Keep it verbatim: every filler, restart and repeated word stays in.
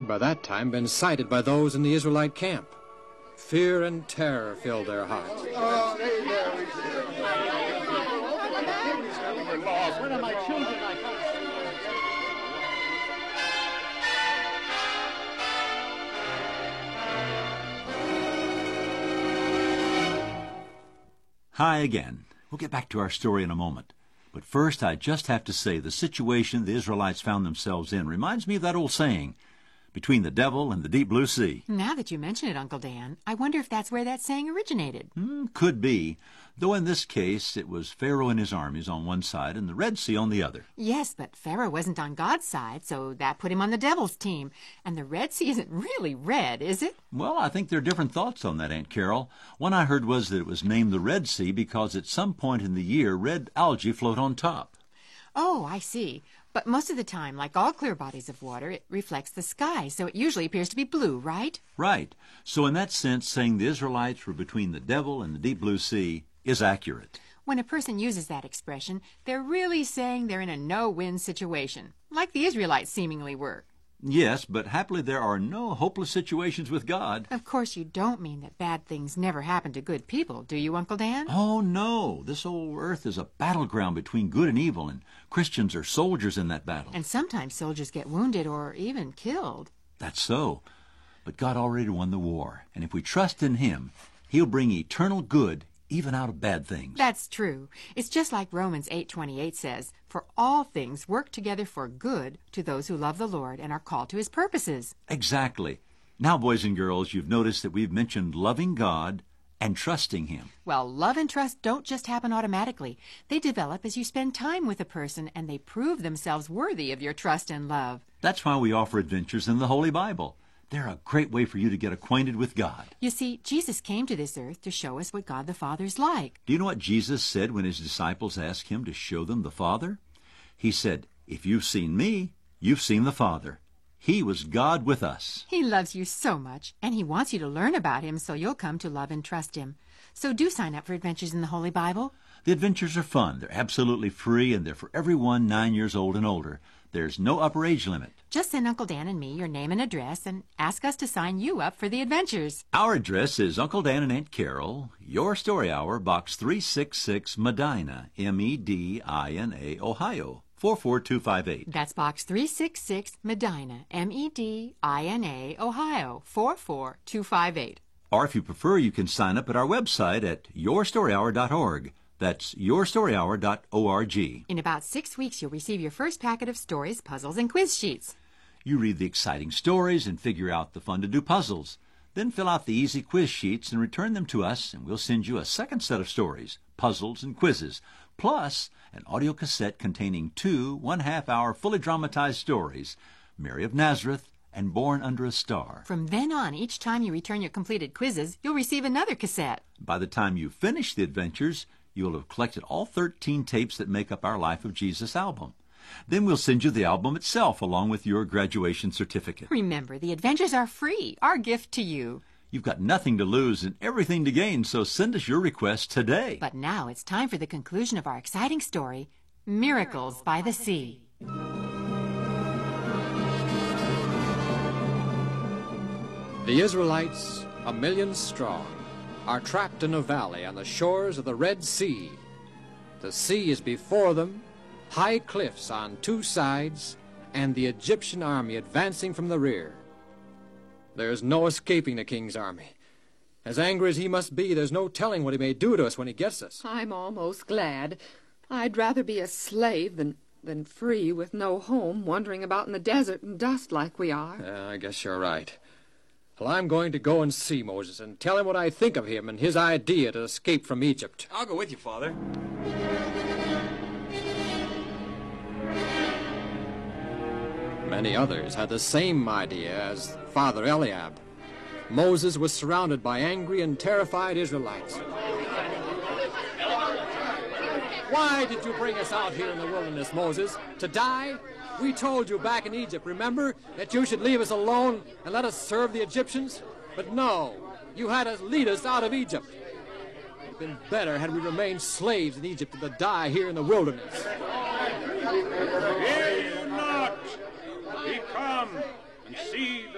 by that time been sighted by those in the Israelite camp. Fear and terror filled their hearts. Oh, they there. We're lost. Where are my children? I can't Hi again. We'll get back to our story in a moment. But first, I just have to say the situation the Israelites found themselves in reminds me of that old saying, between the devil and the deep blue sea. Now that you mention it, Uncle Dan, I wonder if that's where that saying originated. Hmm, could be. Though in this case, it was Pharaoh and his armies on one side and the Red Sea on the other. Yes, but Pharaoh wasn't on God's side, so that put him on the devil's team. And the Red Sea isn't really red, is it? Well, I think there are different thoughts on that, Aunt Carol. One I heard was that it was named the Red Sea because at some point in the year, red algae float on top. Oh, I see. But most of the time, like all clear bodies of water, it reflects the sky, so it usually appears to be blue, right? Right. So in that sense, saying the Israelites were between the devil and the deep blue sea is accurate. When a person uses that expression, they're really saying they're in a no-win situation, like the Israelites seemingly were. Yes, but happily there are no hopeless situations with God. Of course, you don't mean that bad things never happen to good people, do you, Uncle Dan? Oh, no. This old earth is a battleground between good and evil, and Christians are soldiers in that battle. And sometimes soldiers get wounded or even killed. That's so. But God already won the war, and if we trust in Him, He'll bring eternal good even out of bad things. That's true. It's just like Romans eight twenty-eight says, "For all things work together for good to those who love the Lord and are called to His purposes." Exactly. Now, boys and girls, you've noticed that we've mentioned loving God and trusting Him. Well, love and trust don't just happen automatically. They develop as you spend time with a person, and they prove themselves worthy of your trust and love. That's why we offer adventures in the Holy Bible. They're a great way for you to get acquainted with God. You see, Jesus came to this earth to show us what God the Father's like. Do you know what Jesus said when His disciples asked Him to show them the Father? He said, "If you've seen me, you've seen the Father." He was God with us. He loves you so much, and He wants you to learn about Him so you'll come to love and trust Him. So do sign up for Adventures in the Holy Bible. The adventures are fun. They're absolutely free, and they're for everyone nine years old and older. There's no upper age limit. Just send Uncle Dan and me your name and address and ask us to sign you up for the adventures. Our address is Uncle Dan and Aunt Carol, Your Story Hour, Box three sixty-six, Medina, M E D I N A, Ohio, four four two five eight. That's Box three sixty-six, Medina, M E D I N A, Ohio, four four two five eight. Or if you prefer, you can sign up at our website at your story hour dot org. That's your story hour dot org. In about six weeks, you'll receive your first packet of stories, puzzles, and quiz sheets. You read the exciting stories and figure out the fun-to-do puzzles. Then fill out the easy quiz sheets and return them to us, and we'll send you a second set of stories, puzzles, and quizzes, plus an audio cassette containing two one-half-hour fully dramatized stories, Mary of Nazareth and Born Under a Star. From then on, each time you return your completed quizzes, you'll receive another cassette. By the time you finish the adventures, you'll have collected all thirteen tapes that make up our Life of Jesus album. Then we'll send you the album itself along with your graduation certificate. Remember, the adventures are free, our gift to you. You've got nothing to lose and everything to gain, so send us your request today. But now it's time for the conclusion of our exciting story, Miracles by the Sea. The Israelites, a million strong, are trapped in a valley on the shores of the Red Sea. The sea is before them, high cliffs on two sides, and the Egyptian army advancing from the rear. There's no escaping the king's army. As angry as he must be, there's no telling what he may do to us when he gets us. I'm almost glad. I'd rather be a slave than, than free with no home, wandering about in the desert and dust like we are. Yeah, I guess you're right. Well, I'm going to go and see Moses and tell him what I think of him and his idea to escape from Egypt. I'll go with you, Father. Many others had the same idea as Father Eliab. Moses was surrounded by angry and terrified Israelites. Why did you bring us out here in the wilderness, Moses? To die? We told you back in Egypt, remember, that you should leave us alone and let us serve the Egyptians? But no, you had us lead us out of Egypt. It would have been better had we remained slaves in Egypt than to die here in the wilderness. Fear you not. We come and see the